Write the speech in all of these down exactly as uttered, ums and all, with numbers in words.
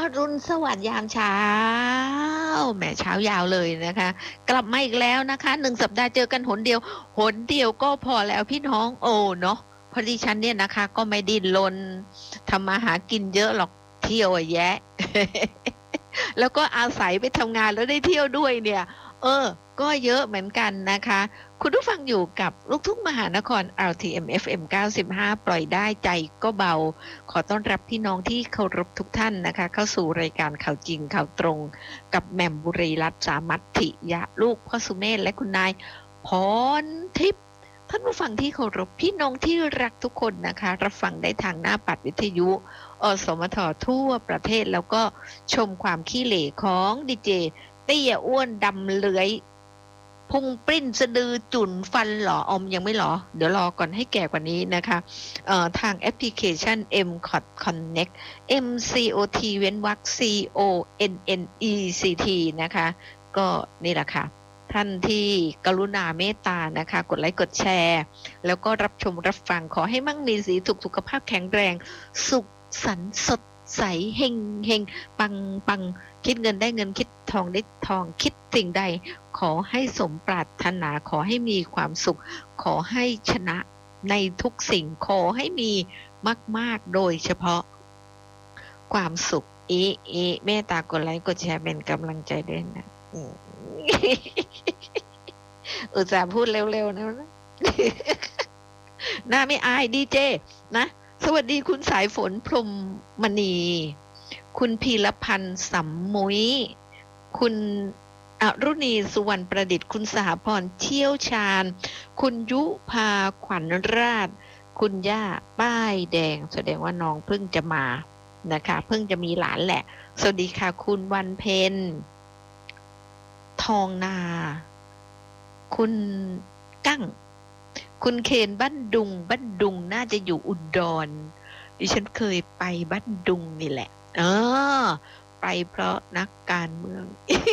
รุณสวัสดิ์ยามเช้าแหมเช้ายาวเลยนะคะกลับมาอีกแล้วนะคะหนึ่งสัปดาห์เจอกันหนเดียวหนเดียวก็พอแล้วพี่น้องโอ้เนาะพอดีฉันเนี่ยนะคะก็ไม่ดิ้นรนทำมาหากินเยอะหรอกเที่ยวอะแยะ แล้วก็อาศัยไปทำงานแล้วได้เที่ยวด้วยเนี่ยเออก็เยอะเหมือนกันนะคะคุณผู้ฟังอยู่กับลูกทุ่งมหานคร อาร์ ที เอ็ม เอฟ เอ็ม เก้าสิบห้า ปล่อยได้ใจก็เบาขอต้อนรับพี่น้องที่เคารพทุกท่านนะคะเข้าสู่รายการข่าวจริงข่าวตรงกับแหม่มบุรีรัตน์สามัตถิยะลูกพ่อสุเมธและคุณนายพรทิพย์ท่านผู้ฟังที่เคารพพี่น้องที่รักทุกคนนะคะรับฟังได้ทางหน้าปัดวิทยุอสมททั่วประเทศแล้วก็ชมความขี้เหร่ของดีเจเตี้ยอ้วนดำเลื้อยพุงปริ้นสะดือจุ่นฟันหล่ออมยังไม่หรอเดี๋ยวรอก่อนให้แก่กว่านี้นะคะเอ่อทางแอปพลิเคชัน เอ็ม ซี โอ ที Connect เอ็ม ซี โอ ที เว้นวรรค C O N N E C T นะคะก็นี่แหละค่ะท่านที่กรุณาเมตตานะคะกดไลค์กดแชร์แล้วก็รับชมรับฟังขอให้มั่งมีสีสุขสุขภาพแข็งแรงสุขสันต์สดใสเฮงเฮงปังปังคิดเงินได้เงินคิดทองได้ทองคิดสิ่งใดขอให้สมปรารถนาขอให้มีความสุขขอให้ชนะในทุกสิ่งขอให้มีมากๆโดยเฉพาะความสุขเอเอเมตตากดไลค์กดแชร์เป็นกำลังใจด้วยนะอุตส่าห์พูดเร็วๆนะน่าไม่อายดีเจนะสวัสดีคุณสายฝนพรหมมณีคุณพีรพันธ์สัมมุยคุณอรุณีสุวรรณประดิษฐ์คุณสหพรเชี่ยวชาญคุณยุพาขวัญราชคุณย่าป้ายแดงแสดงว่าน้องเพิ่งจะมานะคะเพิ่งจะมีหลานแหละสวัสดีค่ะคุณวันเพ็ญทองนาคุณกั้งคุณเคนบ้านดุงบ้านดุงน่าจะอยู่อุดรดิฉันเคยไปบ้านดุงนี่แหละเออไปเพราะนักการเมือง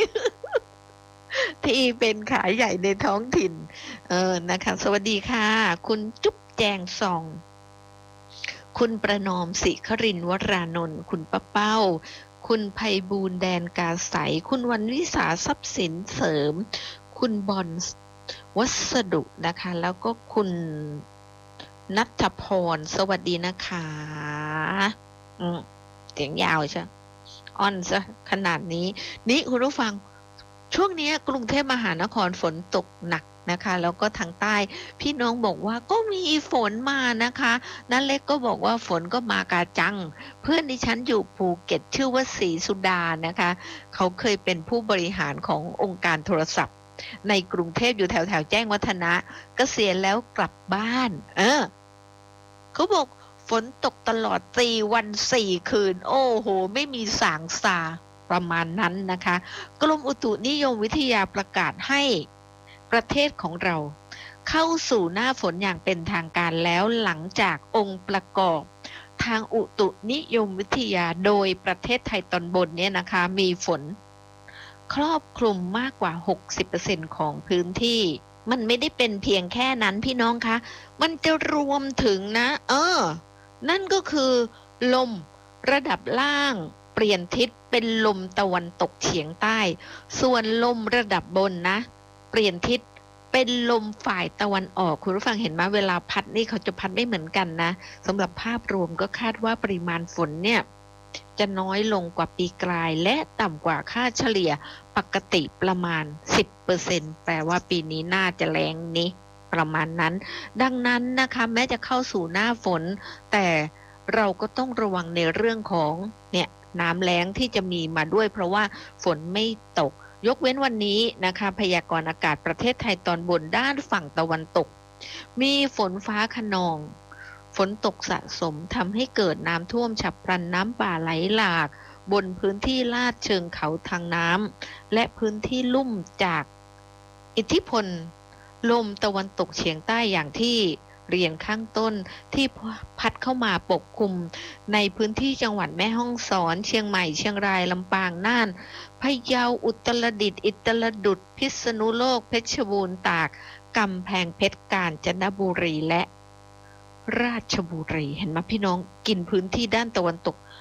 ที่เป็นขายใหญ่ในท้องถิ่นเออนะคะสวัสดีค่ะคุณจุ๊บแจงซองคุณประนอมศิครินทร์วรานนท์คุณป้าเป้าคุณไพบูลย์แดนกาใสคุณวันวิสาทรัพย์สินเสริมคุณบอลวัสดุนะคะแล้วก็คุณณัฐพรสวัสดีนะคะอืมเสียงยาวใช่อ่อนซะขนาดนี้นี่คุณผู้ฟังช่วงนี้กรุงเทพมหานครฝนตกหนักนะคะแล้วก็ทางใต้พี่น้องบอกว่าก็มีฝนมานะคะนั่นเล็กก็บอกว่าฝนก็มากาจังเพื่อนดิฉันอยู่ภูเก็ตชื่อว่าศรีสุดานะคะเขาเคยเป็นผู้บริหารขององค์การโทรศัพท์ในกรุงเทพอยู่แถวแถวแจ้งวัฒนะเกษียณแล้วกลับบ้านเออเขาบอกฝนตกตลอดสี่วันสี่คืนโอ้โหไม่มีสางสาประมาณนั้นนะคะกรมอุตุนิยมวิทยาประกาศให้ประเทศของเราเข้าสู่หน้าฝนอย่างเป็นทางการแล้วหลังจากองค์ประกอบทางอุตุนิยมวิทยาโดยประเทศไทยตอนบนเนี่ยนะคะมีฝนครอบคลุมมากกว่า หกสิบเปอร์เซ็นต์ ของพื้นที่มันไม่ได้เป็นเพียงแค่นั้นพี่น้องคะมันจะรวมถึงนะเออนั่นก็คือลมระดับล่างเปลี่ยนทิศเป็นลมตะวันตกเฉียงใต้ส่วนลมระดับบนนะเปลี่ยนทิศเป็นลมฝ่ายตะวันออกคุณผู้ฟังเห็นไหมเวลาพัดนี่เขาจะพัดไม่เหมือนกันนะสำหรับภาพรวมก็คาดว่าปริมาณฝนเนี่ยจะน้อยลงกว่าปีกลายและต่ำกว่าค่าเฉลี่ยปกติประมาณ สิบเปอร์เซ็นต์ แปลว่าปีนี้น่าจะแรงนี้ประมาณนั้นดังนั้นนะคะแม้จะเข้าสู่หน้าฝนแต่เราก็ต้องระวังในเรื่องของเนี่ยน้ำแล้งที่จะมีมาด้วยเพราะว่าฝนไม่ตกยกเว้นวันนี้นะคะพยากรณ์อากาศประเทศไทยตอนบนด้านฝั่งตะวันตกมีฝนฟ้าคะนองฝนตกสะสมทำให้เกิดน้ำท่วมฉับพลันน้ำป่าไหลหลากบนพื้นที่ลาดเชิงเขาทางน้ำและพื้นที่ลุ่มจากอิทธิพลลมตะวันตกเฉียงใต้อย่างที่เรียนข้างต้นที่พัดเข้ามาปกคลุมในพื้นที่จังหวัดแม่ฮ่องสอนเชียงใหม่เชียงรายลำปางน่านพะเยาอุตรดิตถ์อิตรดุษพิษณุโลกเพชรบูรณ์ตากกำแพงเพชรกาญจนบุรีและราชบุรีเห็นไหมพี่น้องกินพื้นที่ด้านตะวันตก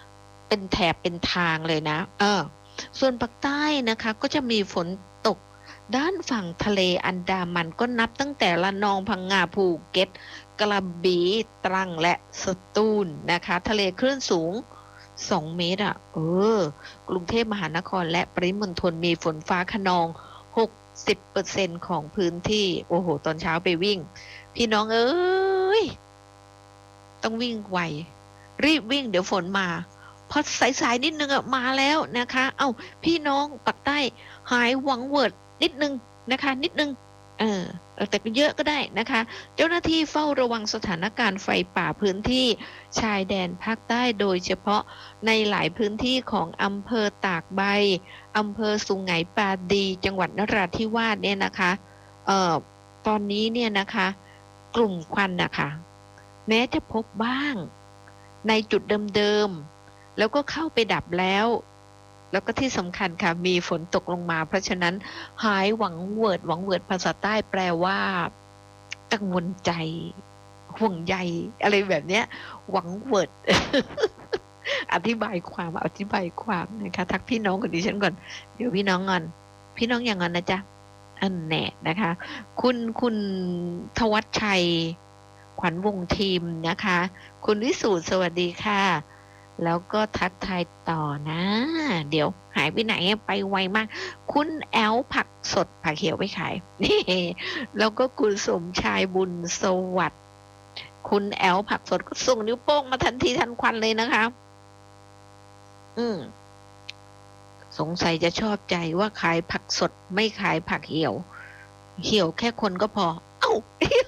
เป็นแถบเป็นทางเลยนะเออส่วนภาคใต้นะคะก็จะมีฝนตกด้านฝั่งทะเลอันดามันก็นับตั้งแต่ละนองพังงาภูเก็ตกระบี่ตรังและสตูลนะคะทะเลคลื่นสูงสองเมตรอ่ะเออกรุงเทพมหานครและปริมณฑลมีฝนฟ้าคะนองหกสิบเปอร์เซ็นต์ของพื้นที่โอ้โหตอนเช้าไปวิ่งพี่น้องเอ้ยต้องวิ่งไวรีบวิ่งเดี๋ยวฝนมาพอสายๆนิดนึงอะมาแล้วนะคะเอ้าพี่น้องปักใต้หายหวังเวิร์ดนิดนึงนะคะนิดนึงเออแต่ก็เยอะก็ได้นะคะเจ้าหน้าที่เฝ้าระวังสถานการณ์ไฟป่าพื้นที่ชายแดนภาคใต้โดยเฉพาะในหลายพื้นที่ของอำเภอตากใบอำเภอสุไหงปาดีจังหวัดนราธิวาสเนี่ยนะคะเอ่อตอนนี้เนี่ยนะคะกลุ่มควันนะคะแม้จะพบบ้างในจุดเดิมๆแล้วก็เข้าไปดับแล้วแล้วก็ที่สำคัญค่ะมีฝนตกลงมาเพราะฉะนั้นหายหวังเวิร์ดหวังเวิร์ดภาษาใต้แปลว่ากังวลใจห่วงใยอะไรแบบเนี้ยหวังเวิร์ด อธิบายความอธิบายความนะคะทักพี่น้องกับดิฉันก่อนเดี๋ยวพี่น้องงอนพี่น้องอย่างงอนนะจ๊ะอันแน่นะคะคุณคุณทวัชชัยขวัญวงทีมนะคะคุณวิสูตรสวัสดีค่ะแล้วก็ทักทายต่อนะเดี๋ยวหายไปไหนไปไวมากคุณแอลผักสดผักเขียวไปขายนี่แล้วก็คุณสมชายบุญสวัสดิ์คุณแอลผักสดก็ส่งนิ้วโป้งมาทันทีทันควันเลยนะคะอืมสงสัยจะชอบใจว่าขายผักสดไม่ขายผักเหี่ยวเหี่ยวแค่คนก็พอเอ้า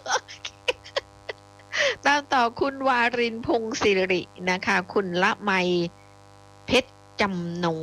ตามต่อคุณวารินพงศิรินะคะคุณละไมเพชรจำนง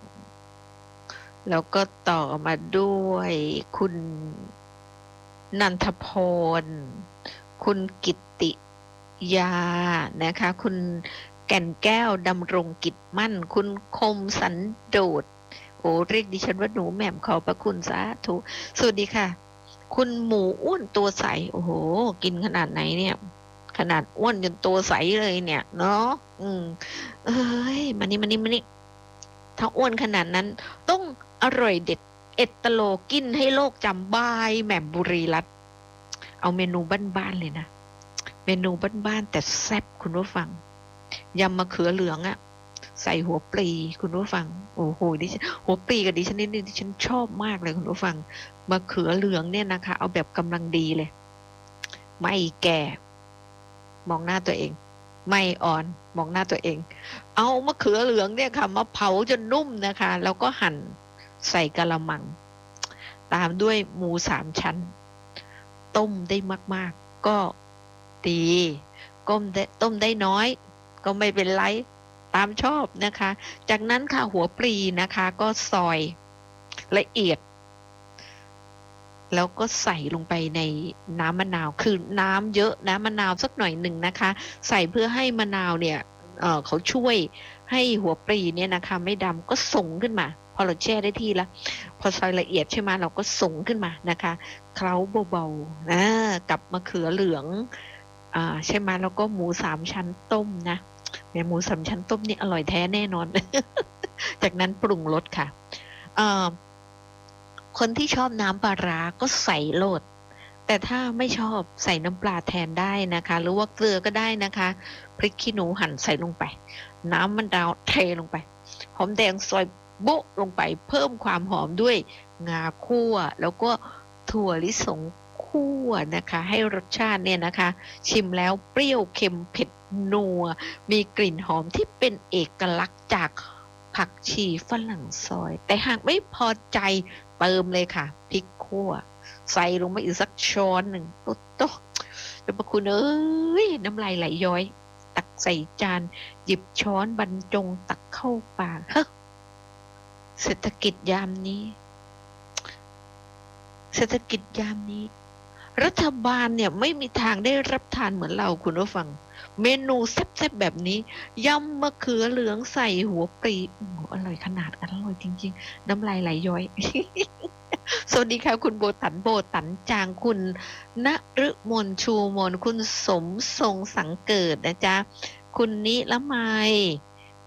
แล้วก็ต่อมาด้วยคุณนันทพรคุณกิตติยานะคะคุณแก่นแก้วดำรงกิจมั่นคุณคมสันโดษโอ้เรียกดิฉันว่าหนูแหม่มขอบพระคุณสาธุสวัสดีค่ะคุณหมูอ้วนตัวใสโอ้โหกินขนาดไหนเนี่ยขนาดอ้วนจนตัวใสเลยเนี่ยเนาะอืมเอ้ยมานี่มานี่มานี่ถ้าอ้วนขนาดนั้นต้องอร่อยเด็ดเอ็ดตโลกินให้โลกจำบายแหม่มบุรีรัตน์เอาเมนูบ้านๆเลยนะเมนูบ้านๆแต่แซ่บคุณผู้ฟังยำมะเขือเหลืองอะใส่หัวปลีคุณผู้ฟังโอ้โหดิฉันหัวปลีกับดิฉันนี่ดิฉันชอบมากเลยคุณผู้ฟังมะเขือเหลืองเนี่ยนะคะเอาแบบกำลังดีเลยไม่แก่มองหน้าตัวเองไม่อ่อนมองหน้าตัวเองเอามะเขือเหลืองเนี่ยค่ะมาเผาจนนุ่มนะคะแล้วก็หั่นใส่กะละมังตามด้วยหมูสามชั้นต้มได้มากๆก็ดีก้มได้ต้มได้น้อยก็ไม่เป็นไรตามชอบนะคะจากนั้นค่ะหัวปลีนะคะก็ซอยละเอียดแล้วก็ใส่ลงไปในน้ำมะนาวคือน้ำเยอะนะมะนาวสักหน่อยหนึ่งนะคะใส่เพื่อให้มะนาวเนี่ย เอ่อ เขาช่วยให้หัวปลีเนี่ยนะคะไม่ดำก็ส่งขึ้นมาพอเราแช่ได้ที่แล้วพอซอยละเอียดใช่ไหมเราก็ส่งขึ้นมานะคะเคล้าเบาๆนะกับมะเขือเหลืองอ่าใช่ไหมแล้วก็หมูสามชั้นต้มนะแม่หมูสามชั้นต้มนี่อร่อยแท้แน่นอน จากนั้นปรุงรสค่ะเอ่อคนที่ชอบน้ำปลาร้าก็ใส่โลดแต่ถ้าไม่ชอบใส่น้ำปลาแทนได้นะคะหรือว่าเกลือก็ได้นะคะพริกขี้หนูหั่นใส่ลงไปน้ำมันดาวเทลงไปหอมแดงซอยโบ๊ะลงไปเพิ่มความหอมด้วยงาคั่วแล้วก็ถั่วลิสงคั่วนะคะให้รสชาติเนี่ยนะคะชิมแล้วเปรี้ยวเค็มเผ็ดนัวมีกลิ่นหอมที่เป็นเอกลักษณ์จากผักชีฝรั่งซอยแต่หากไม่พอใจเติมเลยค่ะพริกคั่วใส่ลงมาอีกสักช้อนหนึ่งโต๊ะโต๊ะเดี๋ยวพระคุณเอ้ยน้ำลายไหลย้อยตักใส่จานหยิบช้อนบรรจงตักเข้าปากเฮ้เศรษฐกิจยามนี้เศรษฐกิจยามนี้รัฐบาลเนี่ยไม่มีทางได้รับทานเหมือนเราคุณผู้ฟังเมนูแซ่บๆแบบนี้ยำมะเขือเหลืองใส่หัวปลีโอ้อร่อยขนาดอร่อยจริงๆน้ำลายไหลย้อย สวัสดีค่ะคุณโบตันโบตันจางคุณณฤมลชูมนคุณสมทรงสังเกิดนะจ๊ะคุณนิละไม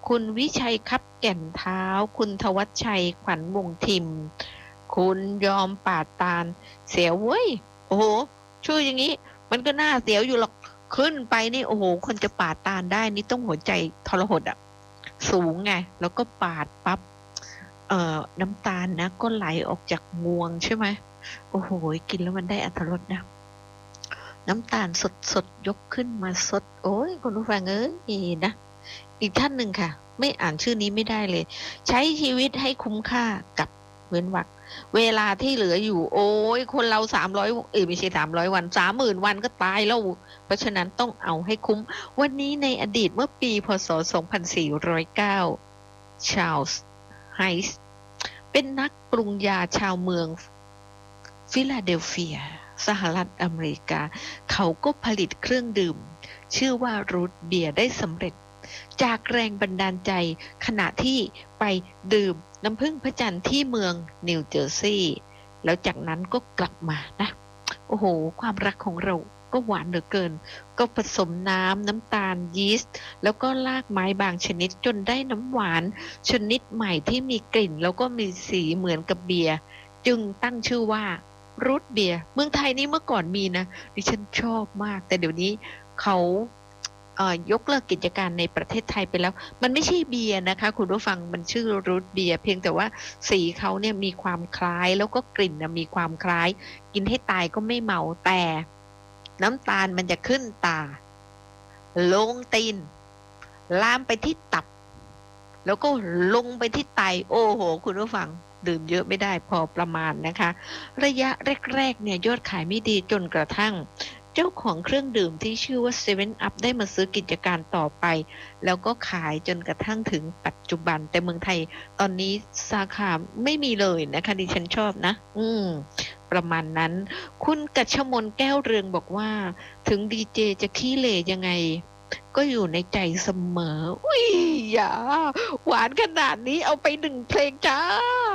คุณวิชัยคับแก่นเท้าคุณทวัชชัยขวัญวงทิมคุณยอมปาดตาลเสียวเว้ยโอ้โหชื่ออย่างนี้มันก็น่าเสียวอยู่หรอกขึ้นไปนี่โอ้โหคนจะปาดตาลได้นี่ต้องหัวใจทรหดอ่ะสูงไงแล้วก็ปาดปั๊บเอ่อน้ำตาลนะก็ไหลออกจากงวงใช่ไหมโอ้โหกินแล้วมันได้อรรถรสนะน้ำตาลสดสดยกขึ้นมาสดโอ้ยคุณผู้ฟังเอ้ยนะอีกท่านหนึ่งค่ะไม่อ่านชื่อนี้ไม่ได้เลยใช้ชีวิตให้คุ้มค่ากับเว้นวรรคเวลาที่เหลืออยู่โอ้ยคนเราสามร้อยเออไม่ใช่สามร้อยวันสามหมื่นวันก็ตายแล้วเพราะฉะนั้นต้องเอาให้คุ้มวันนี้ในอดีตเมื่อปีพศสองพันสี่ร้อยเก้าชาร์ลส์ไฮส์เป็นนักปรุงยาชาวเมืองฟิลาเดลเฟียสหรัฐอเมริกาเขาก็ผลิตเครื่องดื่มชื่อว่ารูทเบียร์ได้สำเร็จจากแรงบันดาลใจขณะที่ไปดื่มน้ำผึ้งพระจันทร์ที่เมืองนิวเจอร์ซีย์แล้วจากนั้นก็กลับมานะโอ้โหความรักของเราก็หวานเหลือเกินก็ผสมน้ำน้ำตาลยีสต์แล้วก็รากไม้บางชนิดจนได้น้ำหวานชนิดใหม่ที่มีกลิ่นแล้วก็มีสีเหมือนกับเบียร์จึงตั้งชื่อว่ารูทเบียร์เมืองไทยนี่เมื่อก่อนมีนะดิฉันชอบมากแต่เดี๋ยวนี้เขาเอ่อยกเลิกกิจการในประเทศไทยไปแล้วมันไม่ใช่เบียร์นะคะคุณผู้ฟังมันชื่อรูทเบียร์เพียงแต่ว่าสีเขาเนี่ยมีความคล้ายแล้วก็กลิ่นนะมีความคล้ายกินให้ตายก็ไม่เมาแต่น้ำตาลมันจะขึ้นตาลงตีนลามไปที่ตับแล้วก็ลงไปที่ไตโอ้โหคุณผู้ฟังดื่มเยอะไม่ได้พอประมาณนะคะระยะแรกๆเนี่ยยอดขายไม่ดีจนกระทั่งเจ้าของเครื่องดื่มที่ชื่อว่า เซเว่น อัพ ได้มาซื้อกิจการต่อไปแล้วก็ขายจนกระทั่งถึงปัจจุบันแต่เมืองไทยตอนนี้สาขาไม่มีเลยนะคะดิฉันชอบนะอืมประมาณนั้นคุณกัชมนแก้วเรืองบอกว่าถึงดีเจจะขี้เหร่ยังไงก็อยู่ในใจเสมออุ้ยอย่าหวานขนาดนี้เอาไปหนึ่งเพลงจ้า